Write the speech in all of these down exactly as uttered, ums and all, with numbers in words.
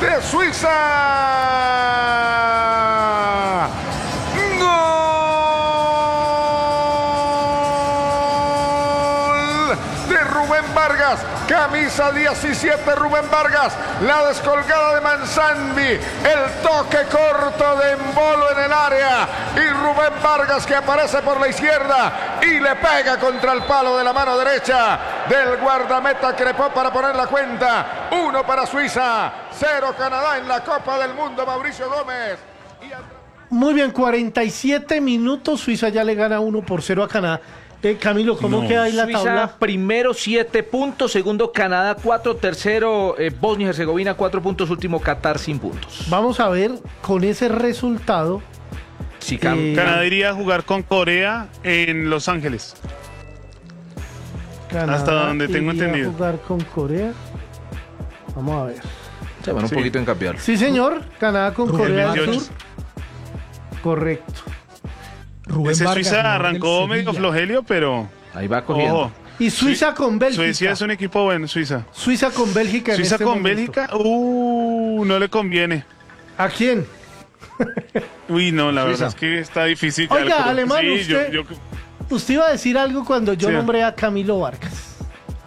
de Suiza. ¡Gol de Rubén Vargas! Camisa diecisiete, Rubén Vargas. La descolgada de Manzanvi. El toque corto de Embolo en el área. Y Rubén Vargas que aparece por la izquierda y le pega contra el palo de la mano derecha del guardameta Crepó para poner la cuenta. Uno para Suiza, cero Canadá en la Copa del Mundo. Mauricio Gómez. Muy bien, cuarenta y siete minutos. Suiza ya le gana uno por cero a Canadá. Eh, Camilo, ¿cómo no. queda ahí la Suiza, tabla? Primero siete puntos, segundo Canadá cuatro, tercero eh, Bosnia y Herzegovina cuatro puntos, último Qatar sin puntos. Vamos a ver con ese resultado. Sí, eh, Canadá iría a jugar con Corea en Los Ángeles. Canadá hasta donde tengo entendido. A jugar con Corea. Vamos a ver. Se van un sí. poquito en cambiar. Sí, señor. Canadá con Rubén Corea veintiocho. del Sur. Correcto. Rubén Ese Vargas, Suiza arrancó medio flojelio, pero ahí va cogiendo. Ojo. Y Suiza con Bélgica. Suiza es un equipo bueno, Suiza. Suiza con Bélgica. Suiza en este con momento. Bélgica, uh, no le conviene. ¿A quién? Uy, no, la Suiza. verdad es que está difícil. Oiga, pero, Alemán, sí, usted, yo, yo... usted iba a decir algo cuando yo sí. nombré a Camilo Vargas.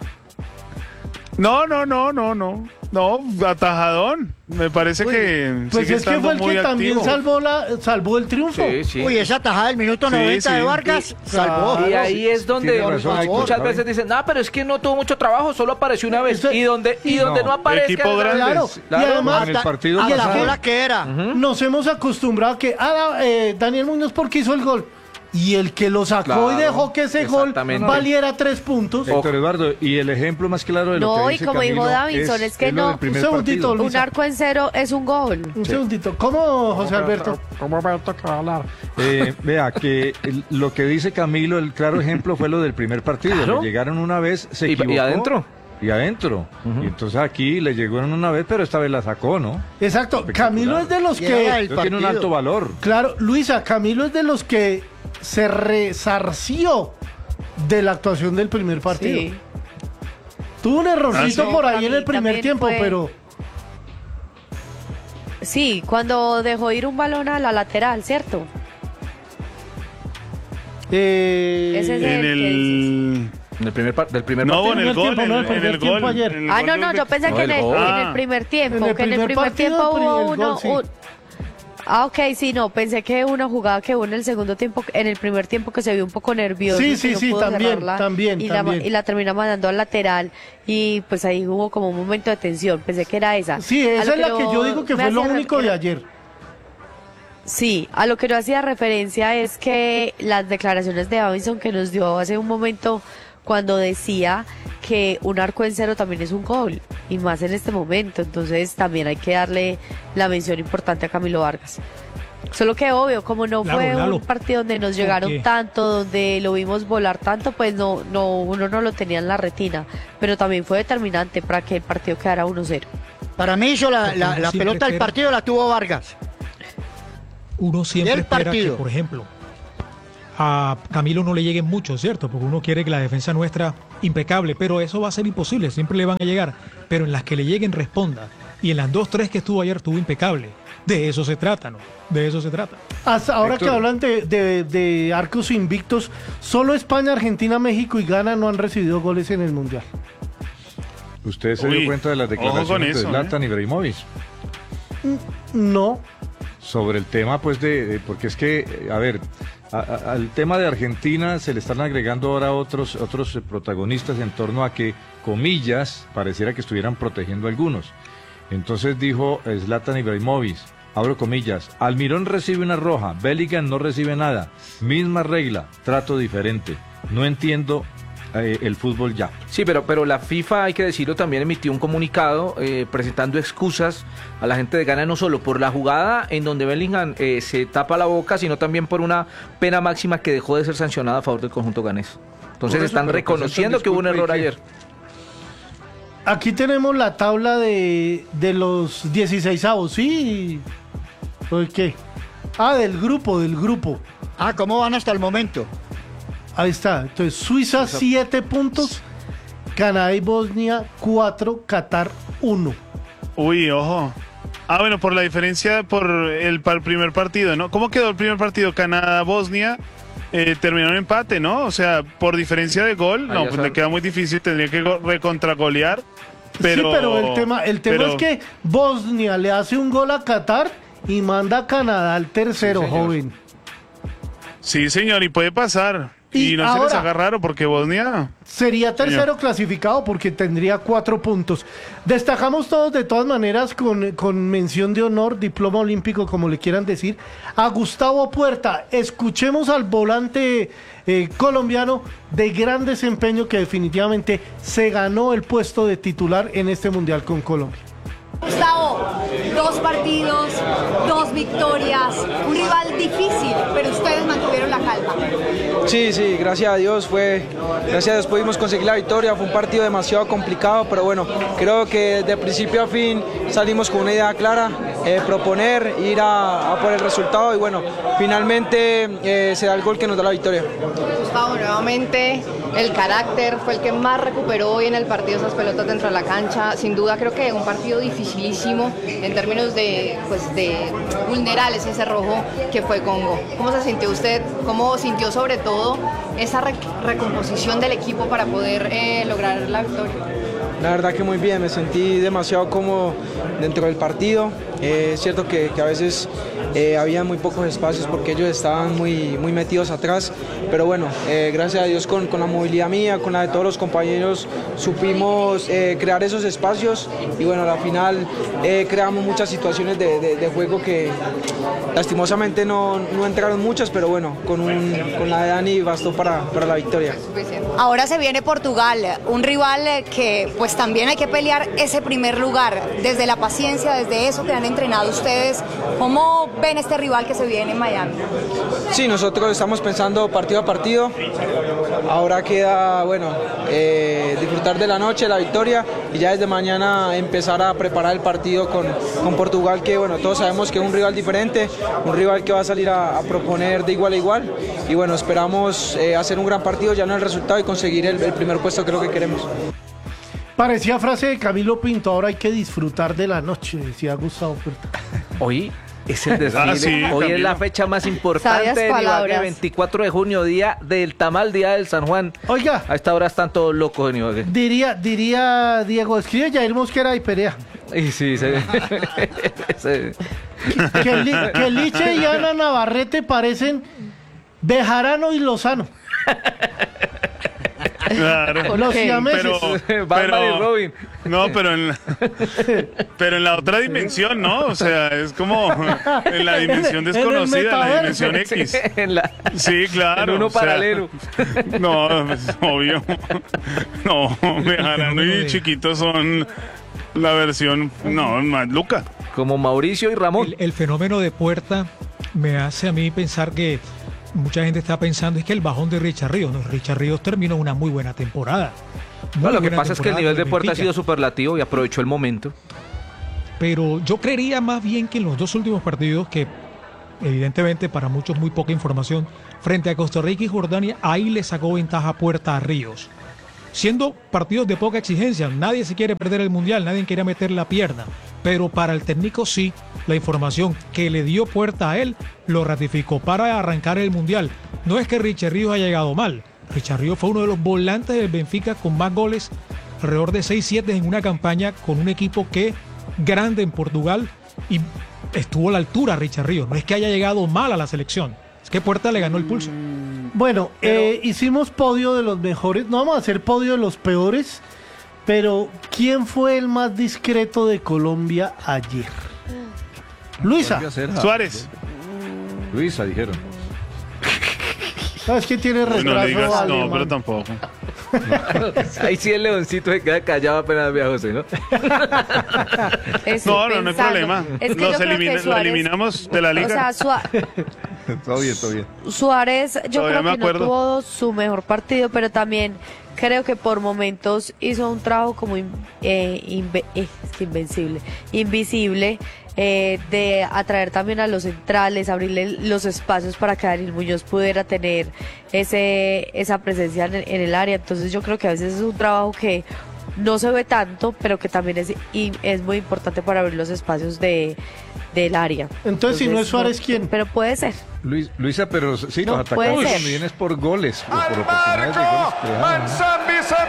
No, no, no, no, no. No, atajadón. Me parece Uy, que pues es que fue el que activo. también salvó, la, salvó el triunfo. Sí, sí. Uy, esa tajada del minuto noventa sí, sí. de Vargas y, salvó. Y ahí es donde razón, muchas veces dicen, no, pero es que no tuvo mucho trabajo, solo apareció una vez. Eso, y donde, y donde no, no aparezca. Equipo grande. Claro, claro, y además, en el partido a pasado. la que era. Uh-huh. Nos hemos acostumbrado a que ah, eh, Daniel Muñoz porque hizo el gol. Y el que lo sacó claro, y dejó que ese gol valiera tres puntos. Héctor Eduardo, y el ejemplo más claro de lo no, que dice y como Camilo dijo Davinson, es, es que es no. Un segundito, Un arco en cero es un gol. Un sí. segundito. ¿Cómo, José Alberto? ¿Cómo me toca hablar? Eh, vea, que el, lo que dice Camilo, el claro ejemplo fue lo del primer partido. Claro. Le llegaron una vez, se ¿Y, equivocó. ¿Y adentro? Y adentro. Uh-huh. Y entonces aquí le llegaron una vez, pero esta vez la sacó, ¿no? Exacto. Camilo es de los que... Tiene un alto valor. Claro, Luisa, Camilo es de los que se resarció de la actuación del primer partido. Sí. Tuvo un errorcito ah, sí. por ahí en el primer tiempo, fue... pero... Sí, cuando dejó ir un balón a la lateral, ¿cierto? Eh... Ese es en el... el... En el primer par, del primer no, partido. en el gol, tiempo, en, no, el primer en el tiempo gol, ayer. En el ah, gol no, no, yo pensé no, que en el, ah. en el primer tiempo, en el que en el primer partido, tiempo hubo el uno... gol, sí. un... Ah, ok, sí, no, pensé que una jugada que hubo en el segundo tiempo, en el primer tiempo que se vio un poco nervioso. Sí, sí, no sí, también, también, y también. La, y la termina mandando al lateral y pues ahí hubo como un momento de tensión, pensé que era esa. Sí, esa es la que yo digo que fue lo único de ayer. Sí, a lo que yo hacía referencia es que las declaraciones de Davinson que nos dio hace un momento cuando decía que un arco en cero también es un gol, y más en este momento, entonces también hay que darle la mención importante a Camilo Vargas. Solo que obvio, como no claro, fue claro. un partido donde nos llegaron okay. tanto, donde lo vimos volar tanto, pues no, no, uno no lo tenía en la retina, pero también fue determinante para que el partido quedara uno cero. Para mí hizo la, la, la pelota del partido la tuvo Vargas. Uno siempre del espera partido. que, por ejemplo, a Camilo no le lleguen mucho, ¿cierto? Porque uno quiere que la defensa nuestra impecable, pero eso va a ser imposible, siempre le van a llegar, pero en las que le lleguen responda, y en las dos, tres que estuvo ayer estuvo impecable, de eso se trata, ¿no? De eso se trata. Hasta ahora Héctor. Que hablan de, de, de arcos invictos, solo España, Argentina, México y Ghana no han recibido goles en el Mundial. ¿Usted se Uy, dio cuenta de las declaraciones eso, de Zlatan ¿eh? Ibrahimovic? No. Sobre el tema, pues, de, de porque es que, a ver, a, a, al tema de Argentina se le están agregando ahora otros otros protagonistas en torno a que, comillas, pareciera que estuvieran protegiendo a algunos. Entonces dijo Zlatan Ibrahimovic, abro comillas, Almirón recibe una roja, Bellingham no recibe nada, misma regla, trato diferente, no entiendo eh, el fútbol ya. Sí, pero, pero la FIFA, hay que decirlo, también emitió un comunicado eh, presentando excusas a la gente de Ghana, no solo por la jugada en donde Bellingham eh, se tapa la boca, sino también por una pena máxima que dejó de ser sancionada a favor del conjunto ganés. Entonces eso, están reconociendo que hubo un error ayer. Aquí tenemos la tabla de, de los dieciseisavos, ¿sí? ¿Por qué? Ah, del grupo, del grupo. Ah, ¿cómo van hasta el momento? Ahí está. Entonces, Suiza siete puntos, Canadá y Bosnia cuatro, Qatar uno. Uy, ojo. Ah, bueno, por la diferencia por el, para el primer partido, ¿no? ¿Cómo quedó el primer partido? Canadá-Bosnia eh, terminó en empate, ¿no? O sea, por diferencia de gol, no, pues le queda muy difícil, tendría que go- recontragolear. Pero, sí, pero el tema, el tema pero, es que Bosnia le hace un gol a Qatar y manda a Canadá al tercero, sí, joven. Sí, señor, y puede pasar. Y, y no ahora, se les haga raro porque Bosnia... Sería tercero señor. clasificado porque tendría cuatro puntos. Destacamos todos de todas maneras con, con mención de honor, diploma olímpico, como le quieran decir, a Gustavo Puerta. Escuchemos al volante eh, colombiano de gran desempeño que definitivamente se ganó el puesto de titular en este Mundial con Colombia. Gustavo, dos partidos, dos victorias, un rival difícil, pero ustedes mantuvieron la calma. Sí, sí, gracias a Dios fue, gracias a Dios pudimos conseguir la victoria, fue un partido demasiado complicado, pero bueno, creo que de principio a fin salimos con una idea clara, eh, proponer, ir a, a por el resultado y bueno, finalmente eh, se da el gol que nos da la victoria. Gustavo, nuevamente el carácter fue el que más recuperó hoy en el partido, esas pelotas dentro de la cancha, sin duda creo que un partido dificilísimo en términos de, pues, de vulnerar ese rojo que fue Congo. ¿Cómo se sintió usted? ¿Cómo sintió sobre todo esa re- recomposición del equipo para poder eh, lograr la victoria? La verdad que muy bien, me sentí demasiado cómodo dentro del partido. Eh, es cierto que, que a veces eh, había muy pocos espacios porque ellos estaban muy, muy metidos atrás, pero bueno, eh, gracias a Dios con, con la movilidad mía, con la de todos los compañeros, supimos eh, crear esos espacios y bueno, al final eh, creamos muchas situaciones de, de, de juego que lastimosamente no, no entraron muchas, pero bueno, con, un, con la de Dani bastó para, para la victoria. Ahora se viene Portugal, un rival que pues también hay que pelear ese primer lugar, desde la paciencia, desde eso que han entrenado ustedes. ¿Cómo ven este rival que se viene en Miami? Sí, nosotros estamos pensando partido a partido, ahora queda, bueno, eh, disfrutar de la noche, la victoria y ya desde mañana empezar a preparar el partido con, con Portugal, que bueno, todos sabemos que es un rival diferente, un rival que va a salir a, a proponer de igual a igual y bueno, esperamos eh, hacer un gran partido, ya no el resultado y conseguir el, el primer puesto que creo que queremos. Parecía frase de Camilo Pinto, ahora hay que disfrutar de la noche, decía Gustavo Puerta. Hoy es el desfile, ah, sí, hoy Camilo. Es la fecha más importante de Ibagué, veinticuatro de junio, día del tamal, día del San Juan. Oiga. A esta hora están todos locos en Ibagué. Diría, diría Diego, escribe Yair Mosquera y Perea. Y sí, sí. sí. Que, que, Li, que Liche y Ana Navarrete parecen Bejarano y Lozano. Claro. Los siameses. Pero, Batman y Robin. No, pero en, la, pero en la otra dimensión, ¿no? O sea, es como en la dimensión desconocida, en la dimensión X. Sí, en la, sí, claro. En uno o sea, paralelo. No, pues, obvio. No, Bejarano y Chiquito son la versión, no, más Luca. Como Mauricio y Ramón. El, el fenómeno de Puerta me hace a mí pensar que mucha gente está pensando es que el bajón de Richard Ríos, no, Richard Ríos terminó una muy buena temporada. Muy No, lo que buena pasa es que el nivel de Puerta ha Benfica. sido superlativo y aprovechó el momento. Pero yo creería más bien que en los dos últimos partidos, que evidentemente para muchos muy poca información, frente a Costa Rica y Jordania, ahí le sacó ventaja Puerta a Ríos. Siendo partidos de poca exigencia, nadie se quiere perder el Mundial, nadie quiere meter la pierna. Pero para el técnico sí, la información que le dio Puerta a él lo ratificó para arrancar el Mundial. No es que Richard Ríos haya llegado mal. Richard Ríos fue uno de los volantes del Benfica con más goles, alrededor de seis siete en una campaña con un equipo que grande en Portugal y estuvo a la altura Richard Ríos. No es que haya llegado mal a la selección, es que Puerta le ganó el pulso. Bueno, pero, eh, hicimos podio de los mejores, no vamos a hacer podio de los peores, pero ¿quién fue el más discreto de Colombia ayer? Luisa. Suárez. Luisa, dijeron. No, es que tiene retraso. No, le digas, no, alemán. pero tampoco. Ahí sí el leoncito se queda callado apenas ve a José, ¿no? No, no, no hay problema. Es que Los yo creo elimina- que lo Suárez, eliminamos de la liga. O sea, Sua- Todo bien, todo bien. Suárez, yo Todavía creo me que no acuerdo. tuvo su mejor partido, pero también creo que por momentos hizo un trabajo como in- eh, inve- eh, es que invencible, invisible, eh, de atraer también a los centrales, abrirle los espacios para que Daniel Muñoz pudiera tener ese esa presencia en, en el área. Entonces yo creo que a veces es un trabajo que no se ve tanto, pero que también es, y es muy importante para abrir los espacios de, del área. Entonces, Entonces si no es Suárez, ¿quién? Pero puede ser. Luis, Luisa, pero sí, no, los atacantes también es por goles. Por, por ¡Al marco! Manzanvi se